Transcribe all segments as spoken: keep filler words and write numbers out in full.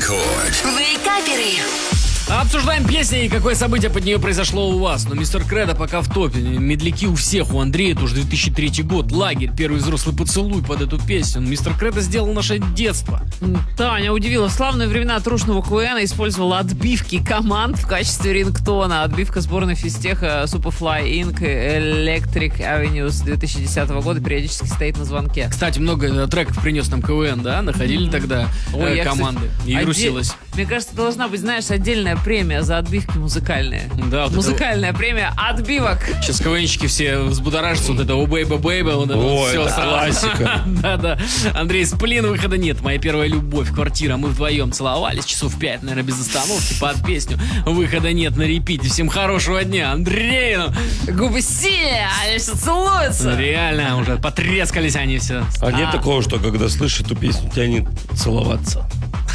Рекорд. Вейкаперы. Обсуждаем песни и какое событие под нее произошло у вас. Но мистер Кредо пока в топе. Медляки у всех. У Андрея это уже две тысячи третий год. Лагерь. Первый взрослый поцелуй под эту песню. Мистер Кредо сделал наше детство. Таня удивила. В славные времена трушного КВН использовала отбивки команд в качестве рингтона. Отбивка сборной физтеха Superfly инкорпорейтед Electric Avenue с две тысячи десятого года периодически стоит на звонке. Кстати, много треков принес нам КВН, да? Находили mm-hmm. тогда Ой, э, команды. Кстати, и отдель... грустилось. Мне кажется, должна быть, знаешь, отдельная премия за отбивки музыкальные. Да, вот Музыкальная это... премия отбивок. Сейчас КВНщики все взбудоражатся. Вот это «О, бэйба, бэйба». Вот это О, вот все это классика. Да-да. Андрей, сплин, выхода нет. Моя первая любовь, квартира. Мы вдвоем целовались часов пять, наверное, без остановки под песню. Выхода нет на репите. Всем хорошего дня. Андрей, ну... Губы синие, они все целуются. Реально, уже потрескались они все. А нет такого, что когда слышишь эту песню, тянет целоваться?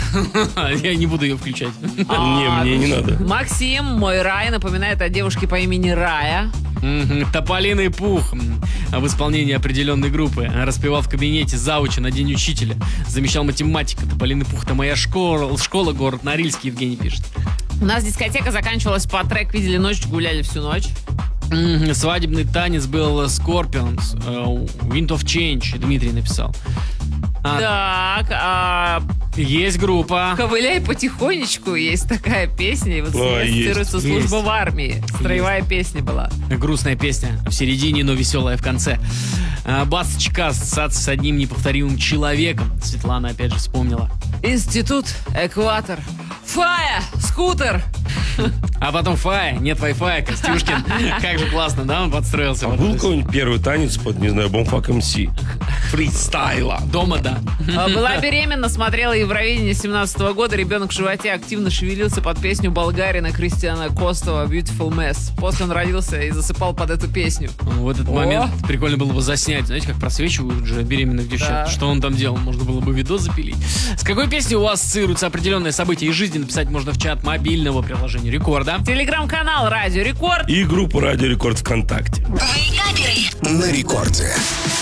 Я не буду ее включать. Не, мне не надо. Максим, мой рай, напоминает о девушке по имени Рая. Тополиный пух в исполнении определенной группы. Распевал в кабинете зауча на День учителя. Замещал математика. Тополиный пух — это моя школа, школа, город Норильский, Евгений пишет. У нас дискотека заканчивалась по трек «Видели ночь, гуляли всю ночь». Mm-hmm. Свадебный танец был Scorpions, uh, Wind of Change, Дмитрий написал. А, так, а... Есть группа. «Ковыляй потихонечку», есть такая песня, и вот а, цитируется есть, «Служба есть. в армии». Строевая есть. Песня была. Грустная песня в середине, но веселая в конце. а, Басочка ассоциация с одним неповторимым человеком. Светлана опять же вспомнила. Институт, экватор, Фая, скутер. А потом Фая, нет Wi-Fi, Костюшкин. Как же классно, да, он подстроился. А был какой-нибудь первый танец под, не знаю, Бомфак эм си? Фристайла. Дома, да. Была беременна, смотрела Евровидение семнадцатого года. Ребенок в животе активно шевелился под песню болгарина Кристиана Костова «Beautiful Mess». После он родился и засыпал под эту песню. В этот О! момент прикольно было бы заснять. Знаете, как просвечивают же беременных девчат. Да. Что он там делал? Можно было бы видос запилить. С какой песней у вас ассоциируется определенное событие из жизни? Написать можно в чат мобильного приложения Рекорда. Телеграм-канал «Радио Рекорд». И группу «Радио Рекорд» ВКонтакте. Вейкаперы. На рекорде.